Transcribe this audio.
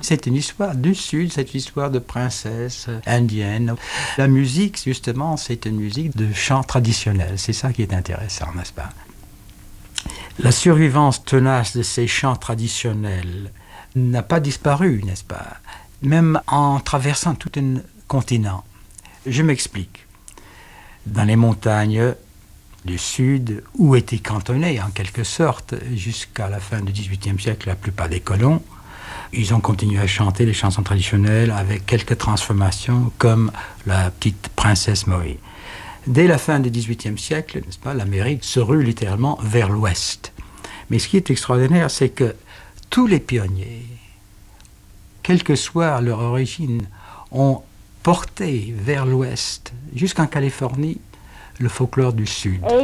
c'est une histoire du Sud, c'est une histoire de princesse indienne. La musique, justement, c'est une musique de chant traditionnel. C'est ça qui est intéressant, n'est-ce pas? La survivance tenace de ces chants traditionnels n'a pas disparu, n'est-ce pas? Même en traversant tout un continent. Je m'explique. Dans les montagnes du Sud, où étaient cantonnés, en quelque sorte, jusqu'à la fin du XVIIIe siècle, la plupart des colons, ils ont continué à chanter les chansons traditionnelles avec quelques transformations, comme la petite princesse Maui. Dès la fin du XVIIIe siècle, n'est-ce pas, l'Amérique se rue littéralement vers l'ouest. Mais ce qui est extraordinaire, c'est que tous les pionniers, quelle que soit leur origine, ont porté vers l'ouest, jusqu'en Californie, le folklore du Sud.